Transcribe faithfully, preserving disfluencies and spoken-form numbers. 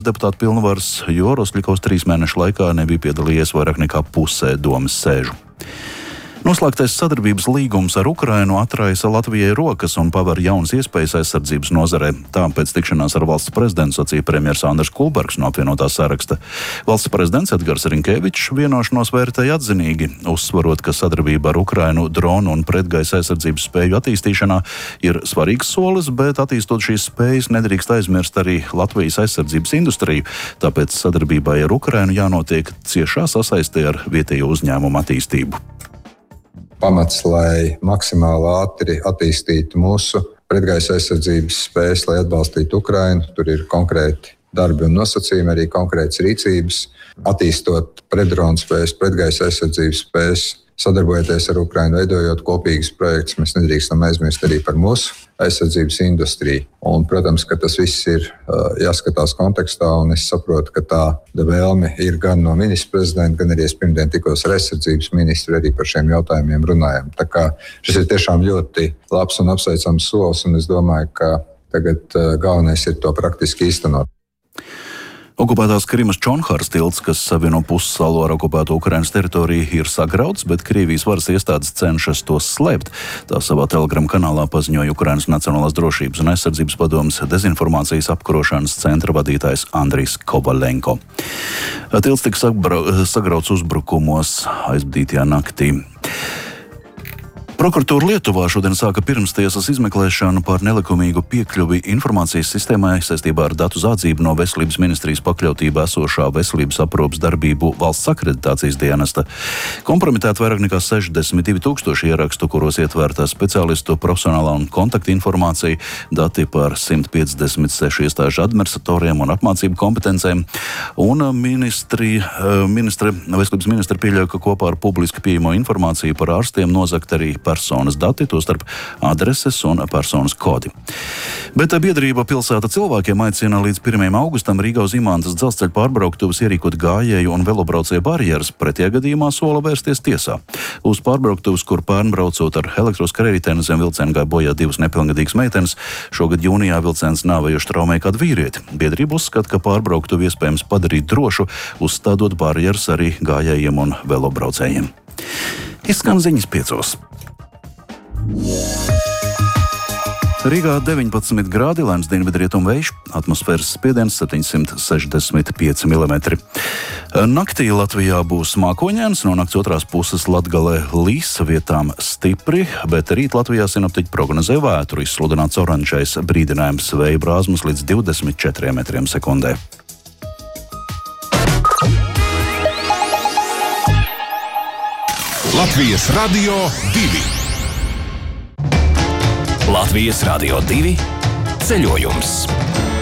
deputāta pilnvaras, jo Rosļikovs trīs mēnešu laikā nebija piedalījies vairāk nekā pusē domas sēžu. Noslēgtais sadarbības līgums ar Ukrainu atraisa Latvijai rokas un paver jaunas iespējas aizsardzības nozarē. Tā pēc tikšanās ar valsts prezidentu sacīja premjers Andris Kulbergs no apvienotā saraksta. Valsts prezidents Edgars Rinkevičs vienošanos vērtēja atzinīgi, uzsvarot, ka sadarbība ar Ukrainu dronu un pretgaisa aizsardzības spēju attīstīšanā ir svarīgs solis, bet attīstot šīs spējas nedrīkst aizmirst arī Latvijas aizsardzības industriju. Tāpēc sadarbībai ar Ukrainu jānotiek ciešā sasaistē ar vietējo uzņēmumu attīstību. Pamats, lai maksimāli ātri attīstītu mūsu pretgaisa aizsardzības spējas, lai atbalstītu Ukrainu. Tur ir konkrēti darbi un nosacījumi, arī konkrētas rīcības. Attīstot pretdronu spējas, pretgaisa aizsardzības spējas, sadarbojoties ar Ukrainu, veidojot kopīgas projektus, mēs nedrīkstam aizmirst arī par mūsu aizsardzības industriju. Un, protams, ka tas viss ir uh, jāskatās kontekstā, un es saprotu, ka tā vēlme ir gan no ministra prezidenta, gan arī es pirmdien tikos ar aizsardzības ministru, arī par šiem jautājumiem runājam. Tā kā šis ir tiešām ļoti labs un apsveicams solis, un es domāju, ka tagad uh, galvenais ir to praktiski īstenot. Okupētās Krimas Čonhāras tilts, kas savieno pussalu ar okupēto Ukrainas teritoriju, ir sagrauts, bet Krievijas varas iestādes cenšas tos slēpt. Tā savā Telegram kanālā paziņoja Ukrainas Nacionālās drošības un aizsardzības padomes dezinformācijas apkarošanas centra vadītājs Andrijs Kovalenko. Tilts tika sagrauts uzbrukumos aizvadītajā naktī. Prokuratūra Lietuvā šodien sāka pirmstiesas izmeklēšanu par nelikumīgu piekļuvi informācijas sistēmai saistībā ar datu zādzību no Veselības ministrijas pakļautībā esošā veselības aprūpes darbību valsts akreditācijas dienesta. Kompromitēt vairāk nekā sešdesmit divi tūkstoši ierakstu, kuros ietverta speciālistu profesionālā un kontakta informācija, dati par simt piecdesmit sešu iestāžu administratoriem un apmācību kompetencēm. Un ministri, ministre, Veselības ministra pieļauj, ka kopā ar publiski pieejamo informāciju par ārstiem nozagt arī personas dati, tostarp adreses un personas kodi. Bet biedrība Pilsēta cilvēkiem aicina līdz pirmajam augustam Rīgā uz Imantas dzelzceļa pārbrauktuvas ierīkot gājēju un velobraucēju barjeras, pretējā gadījumā sola vērsties tiesā. Uz pārbrauktuvas, kur pērn braucot ar elektroskrējēju zem vilciena gāja bojā divas nepilngadīgas meitenes, šogad jūnijā vilciens nāvējuši traumēja kādu vīrieti. Biedrība uzskata, ka pārbrauktuvi iespējams padarīt drošu, uzstādot barjeras arī gājējiem un velobraucējiem. Izskan ziņas piecos. Rīgā deviņpadsmit grādi, lēns dienvidrietumu vējš, atmosfēras spiediens septiņsimt sešdesmit pieci milimetri. Naktī Latvijā būs mākoņēns, no nakts otrās puses Latgalē līs, vietām stipri, bet rīt Latvijā sinoptiķi prognozē vētru, izsludināts oranžais brīdinājums, vēja brāzmas līdz divdesmit četriem metriem sekundē. Latvijas Radio divi. Latvijas Radio divi ceļojums.